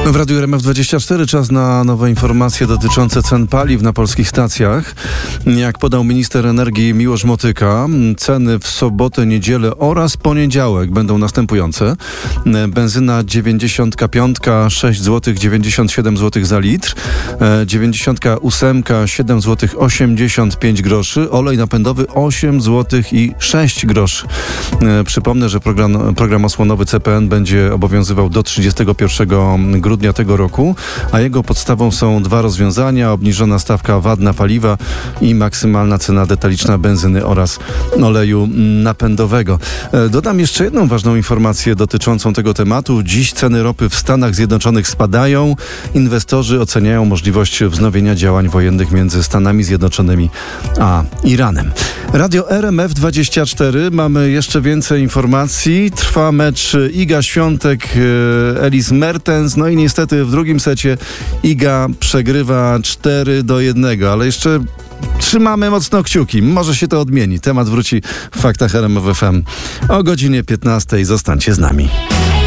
W Radiu RMF24 czas na nowe informacje dotyczące cen paliw na polskich stacjach. Jak podał minister energii Miłosz Motyka, ceny w sobotę, niedzielę oraz poniedziałek będą następujące. Benzyna 95, 6 zł 97 zł za litr, 98, 7 zł 85 groszy, olej napędowy 8 zł i 6 groszy. Przypomnę, że program osłonowy CPN będzie obowiązywał do 31 grudnia tego roku, a jego podstawą są dwa rozwiązania: obniżona stawka VAT na paliwa i maksymalna cena detaliczna benzyny oraz oleju napędowego. Dodam jeszcze jedną ważną informację dotyczącą tego tematu. Dziś ceny ropy w Stanach Zjednoczonych spadają. Inwestorzy oceniają możliwość wznowienia działań wojennych między Stanami Zjednoczonymi a Iranem. Radio RMF24. Mamy jeszcze więcej informacji. Trwa mecz Iga Świątek, Elis Mertens. No i niestety w drugim secie Iga przegrywa 4-1, ale jeszcze trzymamy mocno kciuki. Może się to odmieni. Temat wróci w Faktach RMF FM o godzinie 15. Zostańcie z nami.